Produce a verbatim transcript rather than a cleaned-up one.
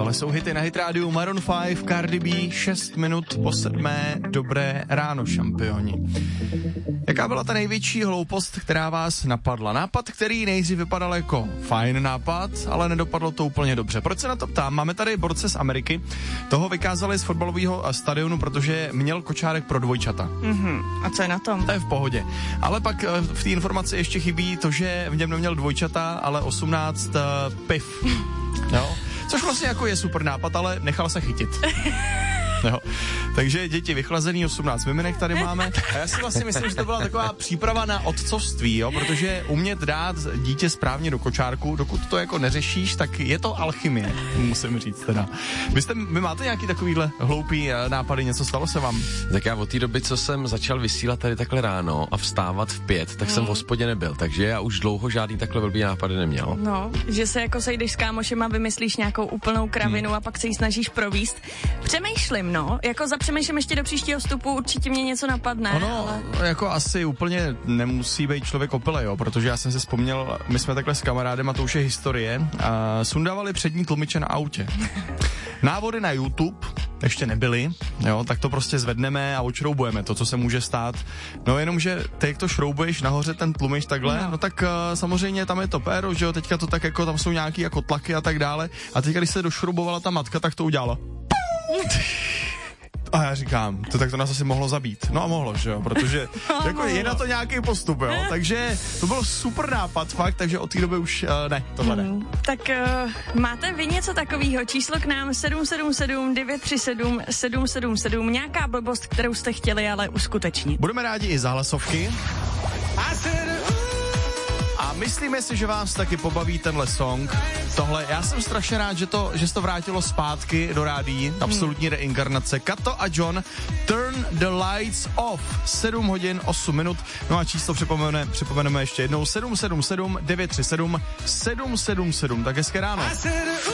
Tohle jsou hity na Hit rádiu. Maroon pět, Cardi B, šest minut po sedmé. Dobré ráno, šampioni. Jaká byla ta největší hloupost, která vás napadla? Nápad, který nejdřív vypadal jako fajn nápad, ale nedopadlo to úplně dobře. Proč se na to ptám? Máme tady borce z Ameriky. Toho vykázali z fotbalového stadionu, protože měl kočárek pro dvojčata. Mm-hmm. A co je na tom? To je v pohodě. Ale pak v té informaci ještě chybí to, že v něm neměl dvojčata, ale osmnáct uh, piv. Jo? Což vlastně jako je super nápad, ale nechal se chytit. Jo. Takže děti vychlazený, osmnáct miminek tady máme. A já si vlastně myslím, že to byla taková příprava na otcovství, jo, protože umět dát dítě správně do kočárku, dokud to jako neřešíš, tak je to alchymie, musím říct teda. Vy, jste, vy máte nějaký takovýhle hloupý nápady, něco stalo se vám? Tak já od té doby, co jsem začal vysílat tady takhle ráno a vstávat v pět, tak mm. jsem v hospodě nebyl, takže já už dlouho žádný takhle blbý nápady neměl. No, že se jako sejdeš s kámošem a vymyslíš nějakou úplnou kravinu mm. a pak se ji snažíš províst. Přemýšlím, no, jako zapřemýšlím ještě do příštího vstupu, určitě mě něco napadne. Ono, ale... jako asi úplně nemusí být člověk opilej, jo, protože já jsem si vzpomněl, my jsme takhle s kamarádem, a to už je historie, a sundávali přední tlumiče na autě. Návody na YouTube ještě nebyly, jo, tak to prostě zvedneme a odšroubujeme to, co se může stát. No jenom, že ty, jak to šroubuješ nahoře ten tlumič takhle, no, no tak uh, samozřejmě tam je to péro, že jo, teďka to tak jako, tam jsou nějaký jako tlaky a tak dále. A teďka, když se došroubovala ta matka, tak to udělala. A já říkám, to tak to nás asi mohlo zabít. No a mohlo, že jo, protože no, jako je na to nějaký postup, jo. Takže to byl super nápad, fakt, takže od té doby už uh, ne, tohle ne. Hmm, tak uh, máte vy něco takového? Číslo k nám sedm sedm sedm devět tři sedm sedm sedm sedm, nějaká blbost, kterou jste chtěli ale uskutečnit. Budeme rádi i za hlasovky. A myslíme si, že vás taky pobaví tenhle song. Tohle, já jsem strašně rád, že to, že to vrátilo zpátky do rádií. Absolutní hmm. reinkarnace. Kato a John, Turn the Lights Off. sedm hodin osm minut. No a číslo připomeneme, připomeneme ještě jednou. sedm sedm sedm devět tři sedm sedm sedm sedm. Tak hezké ráno.